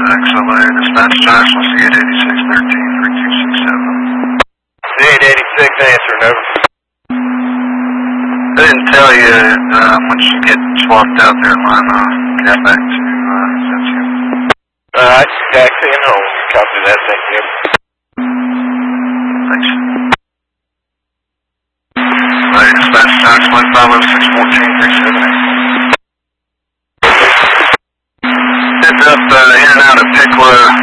XLA, dispatch Jackson, C886-13-3267. C886, answer, over. I didn't tell you, once you get swapped out there, line get back to, Century. Alright, taxi and home. Copy that, thank you. Thanks. Dispatch Jackson, 506-14-378. Heads up, in and out of Pickla.